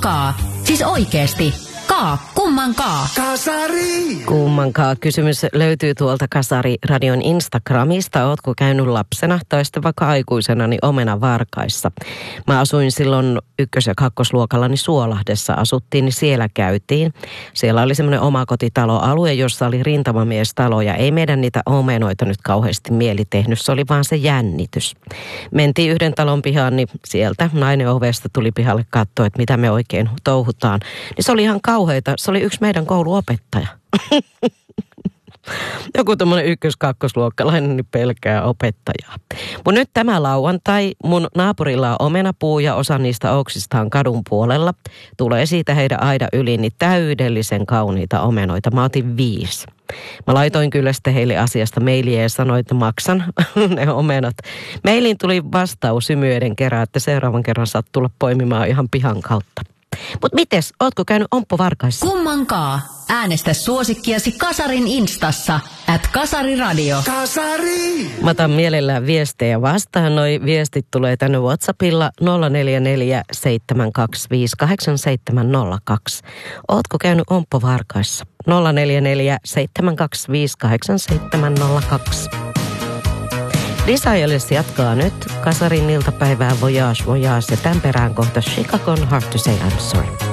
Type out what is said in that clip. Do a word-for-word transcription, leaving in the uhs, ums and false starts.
Kummankaa? Siis oikeesti. Kaa, kummankaa. Kasari! Kummankaa kysymys löytyy tuolta Kasari-radion Instagramista. Ootko käynyt lapsena tai sitten vaikka aikuisena niin Omenavarkaissa? Mä asuin silloin ykkös- ja kakkosluokallani Suolahdessa asuttiin, niin siellä käytiin. Siellä oli semmoinen omakotitaloalue, jossa oli rintamamiestalo ja ei meidän niitä omenoita nyt kauheasti mieli tehnyt. Se oli vaan se jännitys. Mentiin yhden talon pihaan, niin sieltä nainen ovesta tuli pihalle katsoa, että mitä me oikein touhutaan. Niin se oli ihan kauheita. Se oli yksi meidän kouluopettaja. Joku tommonen ykkös-kakkosluokkalainen niin pelkää opettajaa. Mun nyt tämä lauantai, mun naapurilla on omenapuu ja osa niistä oksista on kadun puolella. Tulee siitä heidän aida yli, niin täydellisen kauniita omenoita. Mä otin viisi. Mä laitoin kyllä sitten heille asiasta mailia ja sanoin, että maksan ne omenat. Mailiin tuli vastaus hymyiden kerran, että seuraavan kerran saat tulla poimimaan ihan pihan kautta. Mut mites, ootko käynyt Omppo-Varkaissa? Kummankaa? Äänestä suosikkiasi Kasarin Instassa, at Kasariradio. Kasari! Mä otan mielellään viestejä vastaan. Noi viestit tulee tänne WhatsAppilla nolla neljä neljä seitsemän kaksi viisi kahdeksan seitsemän nolla kaksi. Ootko käynyt Omppo-Varkaissa? nolla neljä neljä seitsemän kaksi viisi kahdeksan seitsemän nolla kaksi. Lisajelis jatkaa nyt Kasarin iltapäivää Voyage Voyage ja tämän perään kohta Chicagon Hard to Say I'm Sorry.